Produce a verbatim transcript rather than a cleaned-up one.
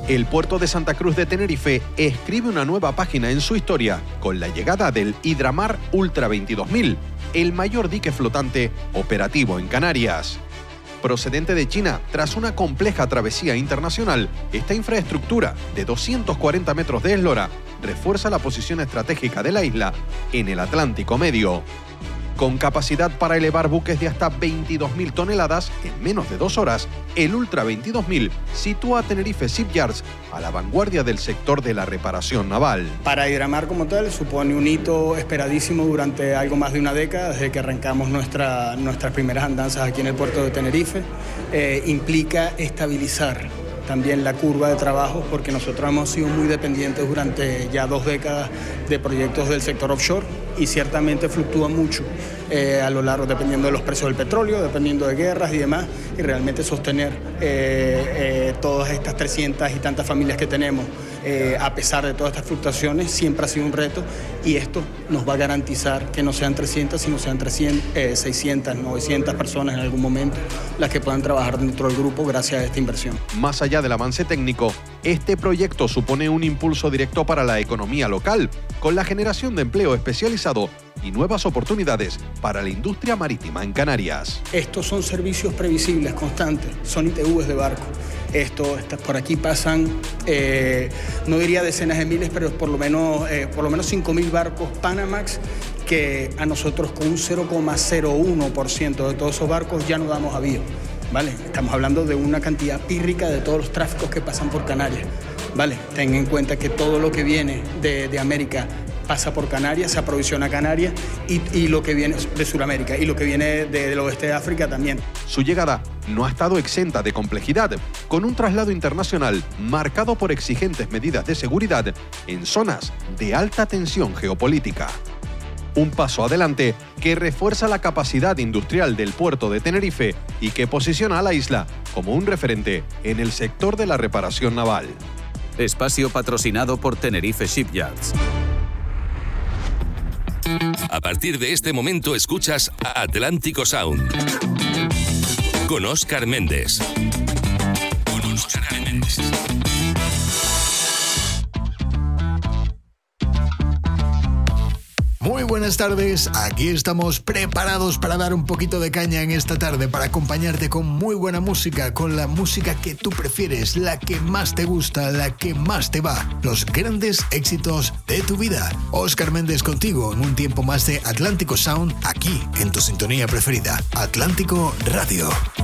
El puerto de Santa Cruz de Tenerife escribe una nueva página en su historia con la llegada del Hidramar Ultra veintidós mil, el mayor dique flotante operativo en Canarias. Procedente de China, tras una compleja travesía internacional, esta infraestructura de doscientos cuarenta metros de eslora refuerza la posición estratégica de la isla en el Atlántico Medio. Con capacidad para elevar buques de hasta veintidós mil toneladas en menos de dos horas, el Ultra veintidós mil sitúa a Tenerife Shipyards a la vanguardia del sector de la reparación naval. Para Hidramar como tal supone un hito esperadísimo durante algo más de una década, desde que arrancamos nuestra, nuestras primeras andanzas aquí en el puerto de Tenerife. Eh, implica estabilizar también la curva de trabajo, porque nosotros hemos sido muy dependientes durante ya dos décadas de proyectos del sector offshore y ciertamente fluctúa mucho eh, a lo largo, dependiendo de los precios del petróleo, dependiendo de guerras y demás, y realmente sostener eh, eh, todas estas trescientas y tantas familias que tenemos, eh, a pesar de todas estas fluctuaciones, siempre ha sido un reto, y esto nos va a garantizar que no sean trescientas, sino sean trescientas, eh, seiscientas, novecientas personas en algún momento las que puedan trabajar dentro del grupo gracias a esta inversión. Más allá del avance técnico, este proyecto supone un impulso directo para la economía local, con la generación de empleo especializado y nuevas oportunidades para la industria marítima en Canarias. Estos son servicios previsibles, constantes, son I T Vs de barco. Esto, estas, por aquí pasan, eh, no diría decenas de miles, pero por lo menos, eh, por lo menos cinco mil barcos Panamax, que a nosotros con un cero coma cero uno por ciento de todos esos barcos ya no damos avío. ¿Vale? Estamos hablando de una cantidad pírrica de todos los tráficos que pasan por Canarias. ¿Vale? Ten en cuenta que todo lo que viene de, de América pasa por Canarias, se aprovisiona a Canarias, y, y lo que viene de Sudamérica y lo que viene de, del oeste de África también. Su llegada no ha estado exenta de complejidad, con un traslado internacional marcado por exigentes medidas de seguridad en zonas de alta tensión geopolítica. Un paso adelante que refuerza la capacidad industrial del puerto de Tenerife y que posiciona a la isla como un referente en el sector de la reparación naval. Espacio patrocinado por Tenerife Shipyards. A partir de este momento escuchas Atlántico Sound con Óscar Méndez. Con Óscar Méndez. Muy buenas tardes, aquí estamos preparados para dar un poquito de caña en esta tarde, para acompañarte con muy buena música, con la música que tú prefieres, la que más te gusta, la que más te va, los grandes éxitos de tu vida. Óscar Méndez contigo en un tiempo más de Atlántico Sound, aquí en tu sintonía preferida, Atlántico Radio.